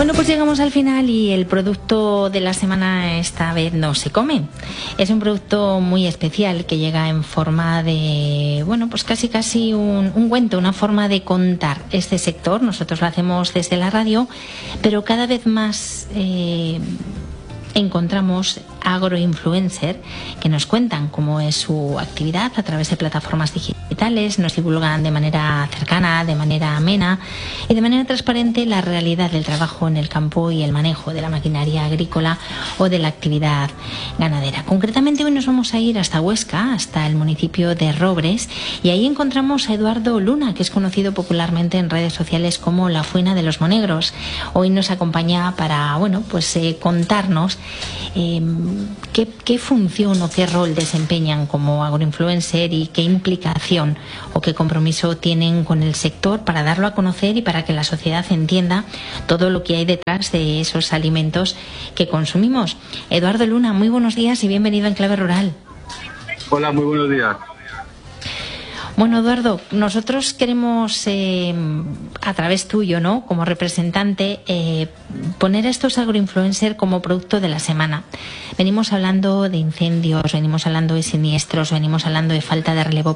Bueno, pues llegamos al final y el producto de la semana esta vez no se come. Es un producto muy especial que llega en forma de, bueno, pues casi un cuento, una forma de contar este sector. Nosotros lo hacemos desde la radio, pero cada vez más encontramos agroinfluencer que nos cuentan cómo es su actividad a través de plataformas digitales, nos divulgan de manera cercana, de manera amena y de manera transparente la realidad del trabajo en el campo y el manejo de la maquinaria agrícola o de la actividad ganadera. Concretamente hoy nos vamos a ir hasta Huesca, hasta el municipio de Robres, y ahí encontramos a Eduardo Luna, que es conocido popularmente en redes sociales como la Fuina de los Monegros. Hoy nos acompaña para, contarnos qué función o qué rol desempeñan como agroinfluencer y qué implicación o qué compromiso tienen con el sector para darlo a conocer y para que la sociedad entienda todo lo que hay detrás de esos alimentos que consumimos. Eduardo Luna, muy buenos días y bienvenido en Clave Rural. Hola, muy buenos días. Bueno, Eduardo, nosotros queremos, a través tuyo, ¿no?, como representante, poner a estos agroinfluencers como producto de la semana. Venimos hablando de incendios, venimos hablando de siniestros, venimos hablando de falta de relevo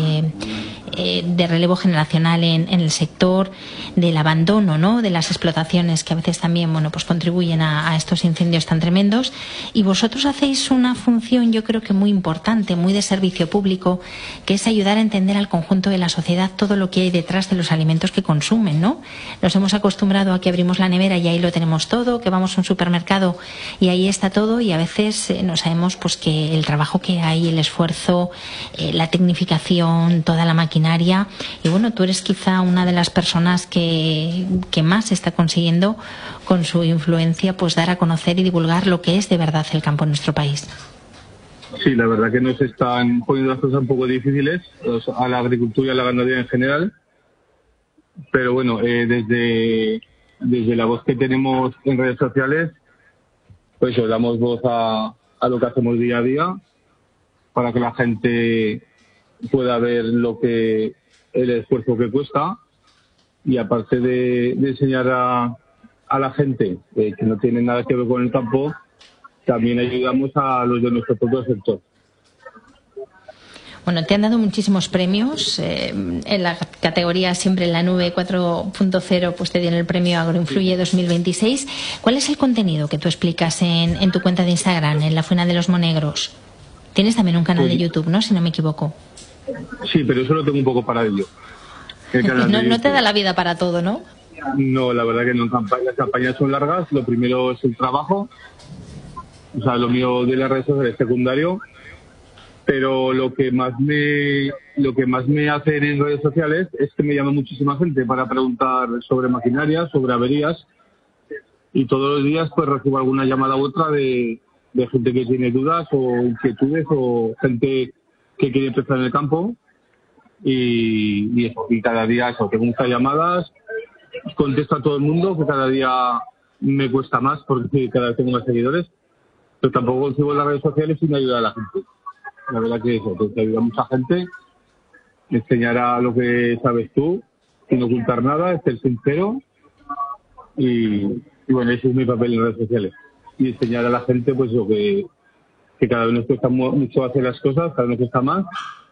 generacional en el sector, del abandono, ¿no?, de las explotaciones que a veces también, contribuyen a estos incendios tan tremendos. Y vosotros hacéis una función, yo creo que muy importante, muy de servicio público, que es ayudar a entender al conjunto de la sociedad todo lo que hay detrás de los alimentos que consumen, ¿no? Nos hemos acostumbrado a que abrimos la nevera y ahí lo tenemos todo, que vamos a un supermercado y ahí está todo, y a veces no sabemos pues que el trabajo que hay, el esfuerzo, la tecnificación, toda la maquinaria. Y bueno, tú eres quizá una de las personas que más está consiguiendo con su influencia pues dar a conocer y divulgar lo que es de verdad el campo en nuestro país. Sí, la verdad que nos están poniendo las cosas un poco difíciles a la agricultura y a la ganadería en general, pero bueno, desde la voz que tenemos en redes sociales, pues damos voz a lo que hacemos día a día para que la gente pueda ver el esfuerzo que cuesta, y aparte de enseñar a la gente que no tiene nada que ver con el campo, también ayudamos a los de nuestro propio sector. Bueno, te han dado muchísimos premios. En la categoría Siempre en la Nube 4.0, pues te dieron el premio Agroinfluye 2026. ¿Cuál es el contenido que tú explicas en tu cuenta de Instagram, en la Fuina de los Monegros? Tienes también un canal de YouTube, ¿no?, si no me equivoco. Sí, pero eso lo tengo un poco paradillo. No te da la vida para todo, ¿no? No, la verdad que no. Las campañas son largas. Lo primero es el trabajo. O sea, lo mío de las redes sociales es secundario, pero lo que más me hace en redes sociales es que me llama muchísima gente para preguntar sobre maquinaria, sobre averías, y todos los días pues recibo alguna llamada u otra de gente que tiene dudas o inquietudes, o gente que quiere empezar en el campo, y cada día eso, tengo muchas llamadas, contesto a todo el mundo, que cada día me cuesta más porque cada vez tengo más seguidores. Pero tampoco consigo en las redes sociales sin ayudar a la gente. La verdad que eso, te ayuda a mucha gente, enseñará lo que sabes tú, sin ocultar nada, ser sincero, y bueno, ese es mi papel en las redes sociales. Y enseñar a la gente pues lo que cada vez nos cuesta mucho hacer las cosas, cada vez nos cuesta más,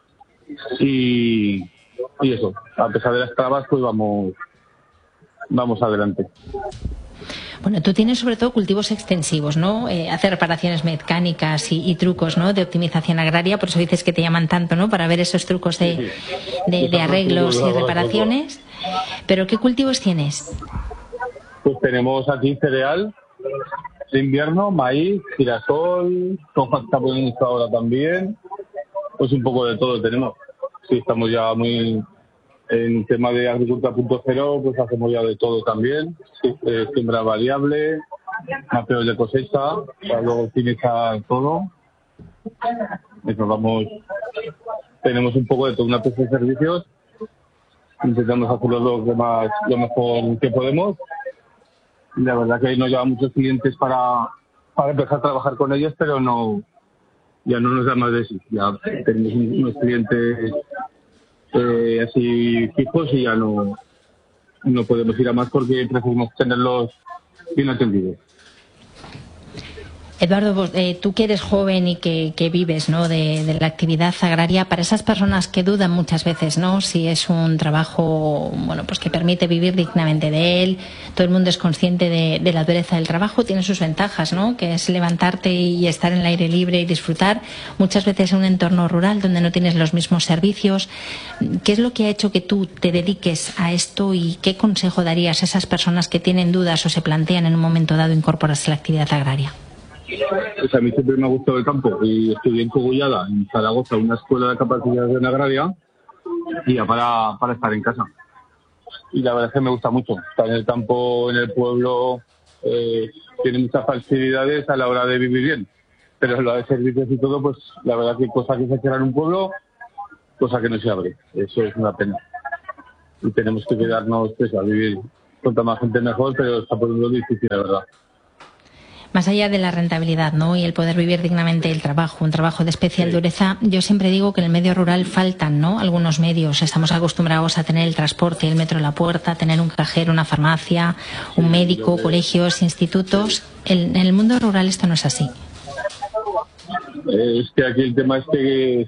y eso, a pesar de las trabas, pues vamos adelante. Bueno, tú tienes sobre todo cultivos extensivos, ¿no? Hacer reparaciones mecánicas y trucos, ¿no?, de optimización agraria, por eso dices que te llaman tanto, ¿no?, para ver esos trucos de arreglos y reparaciones. ¿Pero qué cultivos tienes? Pues tenemos aquí cereal de invierno, maíz, girasol, soja está poniendo ahora también, pues un poco de todo tenemos. Sí, estamos ya muy... En tema de agricultura 0.0, pues hacemos ya de todo también. Sí, siembra variable, mapeos de cosecha, luego optimizar todo. Tenemos un poco de todo, una pieza de servicios. Intentamos hacerlo lo mejor que podemos. Y la verdad que nos llevan muchos clientes para empezar a trabajar con ellos, pero ya no nos da más de sí. Ya tenemos unos clientes así fijos, y ya no podemos ir a más porque preferimos tenerlos bien atendidos. Eduardo, tú que eres joven y que vives, ¿no?, de la actividad agraria, para esas personas que dudan muchas veces, ¿no?, si es un trabajo, bueno, pues que permite vivir dignamente de él, todo el mundo es consciente de la dureza del trabajo, tiene sus ventajas, ¿no?, que es levantarte y estar en el aire libre y disfrutar, muchas veces en un entorno rural donde no tienes los mismos servicios. ¿Qué es lo que ha hecho que tú te dediques a esto y qué consejo darías a esas personas que tienen dudas o se plantean en un momento dado incorporarse a la actividad agraria? Pues a mí siempre me ha gustado el campo y estudié en Cogullada, en Zaragoza, una escuela de capacitación agraria y ya para estar en casa. Y la verdad es que me gusta mucho. Estar en el campo, en el pueblo, tiene muchas facilidades a la hora de vivir bien. Pero lo de servicios y todo, pues la verdad que cosa que se cierra en un pueblo, cosa que no se abre. Eso es una pena. Y tenemos que quedarnos pues, a vivir con más gente mejor, pero está poniendo difícil, la verdad. Más allá de la rentabilidad, ¿no?, y el poder vivir dignamente el trabajo, un trabajo de especial dureza, yo siempre digo que en el medio rural faltan, ¿no?, algunos medios. Estamos acostumbrados a tener el transporte, el metro a la puerta, tener un cajero, una farmacia, un médico, colegios, institutos. En el mundo rural esto no es así. Es que aquí el tema es que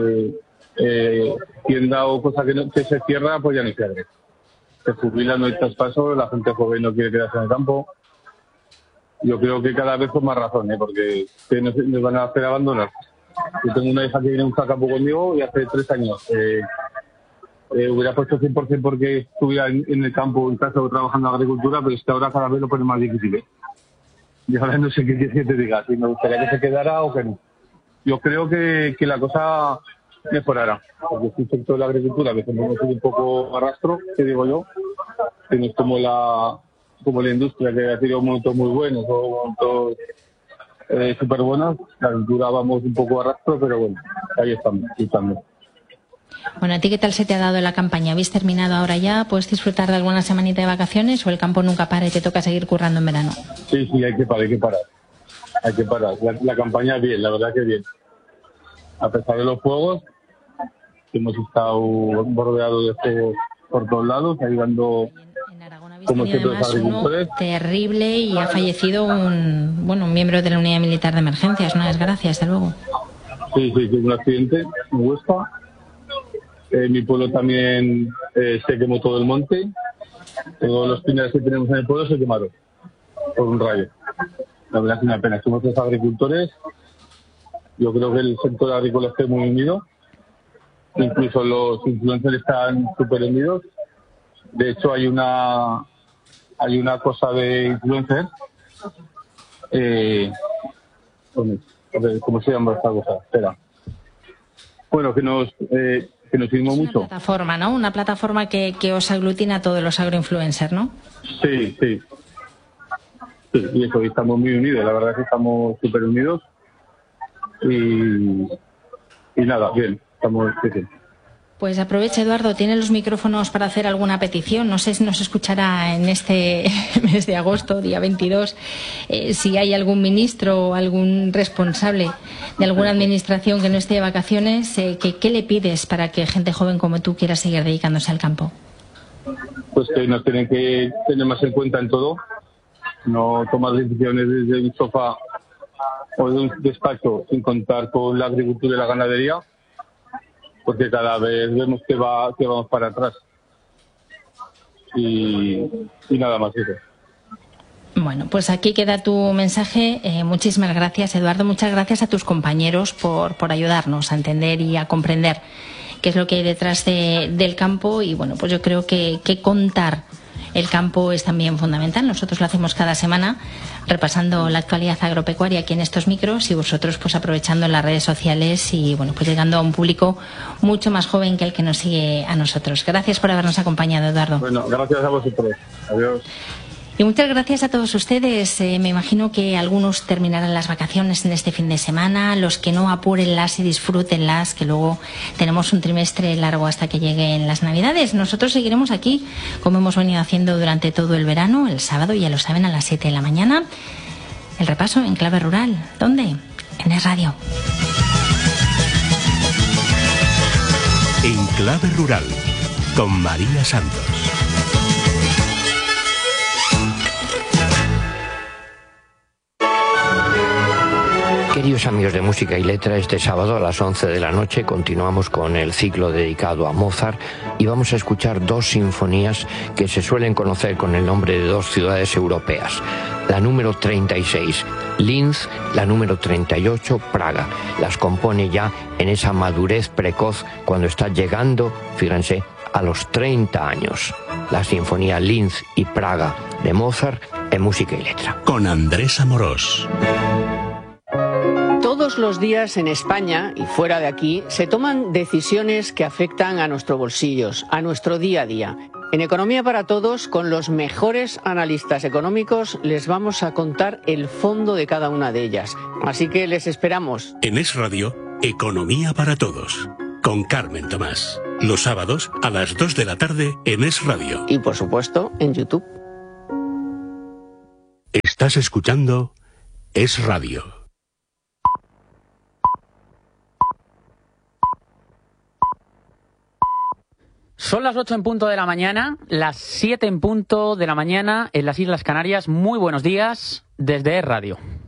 tienda o cosa que se cierra, pues ya no se abre. Se jubila, no hay traspaso, la gente joven no quiere quedarse en el campo. Yo creo que cada vez con más razón, porque nos van a hacer abandonar. Yo tengo una hija que viene a un campo conmigo y hace 3 años hubiera puesto 100% porque estuviera en el campo, en casa o trabajando en agricultura, pero es que ahora cada vez lo pone más difícil. Y ahora no sé qué quieres que te diga, si me gustaría que se quedara o que no. Yo creo que la cosa mejorará, porque es un sector de la agricultura que tenemos un poco arrastro, que digo yo, que no es como la industria, que ha tenido momentos muy buenos o momentos súper buenos. La agricultura vamos un poco arrastro, pero bueno, ahí estamos. Bueno, ¿a ti qué tal se te ha dado la campaña? ¿Habéis terminado ahora ya? ¿Puedes disfrutar de alguna semanita de vacaciones o el campo nunca para y te toca seguir currando en verano? Sí, hay que parar. Hay que parar. La campaña bien, la verdad que bien. A pesar de los fuegos, hemos estado rodeados de fuegos por todos lados, ayudando como siempre los agricultores. Terrible, y ha fallecido un miembro de la unidad militar de emergencias, una desgracia, desde luego. Sí, un accidente en Huesca. En mi pueblo también se quemó todo el monte. Todos los pinares que tenemos en el pueblo se quemaron por un rayo. La verdad es una pena. Somos los agricultores. Yo creo que el sector agrícola está muy unido. Incluso los influencers están súper unidos. De hecho, hay una cosa de influencers. ¿Cómo se llama esta cosa? Espera. Bueno, que nos unimos mucho. Una plataforma, ¿no? Una plataforma que os aglutina a todos los agroinfluencers, ¿no? Sí. Y eso, estamos muy unidos. La verdad es que estamos súper unidos. Y nada, bien. Estamos bien. Pues aprovecha, Eduardo, tiene los micrófonos para hacer alguna petición. No sé si nos escuchará en este mes de agosto, día 22, si hay algún ministro o algún responsable de alguna administración que no esté de vacaciones. ¿Qué le pides para que gente joven como tú quiera seguir dedicándose al campo? Pues que nos tienen que tener más en cuenta en todo, no tomar decisiones desde un sofá o de un despacho sin contar con la agricultura y la ganadería, porque cada vez vemos que vamos para atrás. Y nada más eso. Bueno, pues aquí queda tu mensaje. Muchísimas gracias, Eduardo. Muchas gracias a tus compañeros por ayudarnos a entender y a comprender qué es lo que hay detrás del campo. Y bueno, pues yo creo que contar el campo es también fundamental. Nosotros lo hacemos cada semana, repasando la actualidad agropecuaria aquí en estos micros, y vosotros pues aprovechando las redes sociales y bueno, pues llegando a un público mucho más joven que el que nos sigue a nosotros. Gracias por habernos acompañado, Eduardo. Bueno, gracias a vosotros. Adiós. Y muchas gracias a todos ustedes. Me imagino que algunos terminarán las vacaciones en este fin de semana. Los que no, apúrenlas y disfrútenlas, que luego tenemos un trimestre largo hasta que lleguen las Navidades. Nosotros seguiremos aquí, como hemos venido haciendo durante todo el verano, el sábado, ya lo saben, a las 7 de la mañana. El repaso en Clave Rural. ¿Dónde? En Es Radio. En Clave Rural, con María Santos. Queridos amigos de Música y Letra, este sábado a las 11 de la noche continuamos con el ciclo dedicado a Mozart y vamos a escuchar dos sinfonías que se suelen conocer con el nombre de dos ciudades europeas. La número 36, Linz, la número 38, Praga. Las compone ya en esa madurez precoz cuando está llegando, fíjense, a los 30 años. La sinfonía Linz y Praga de Mozart en Música y Letra. Con Andrés Amorós. Todos los días en España y fuera de aquí se toman decisiones que afectan a nuestros bolsillos, a nuestro día a día. En Economía para Todos, con los mejores analistas económicos, les vamos a contar el fondo de cada una de ellas. Así que les esperamos. En Es Radio, Economía para Todos, con Carmen Tomás. Los sábados a las 2 de la tarde en Es Radio. Y por supuesto, en YouTube. Estás escuchando Es Radio. Son las 8 en punto de la mañana, las 7 en punto de la mañana en las Islas Canarias. Muy buenos días desde Es Radio.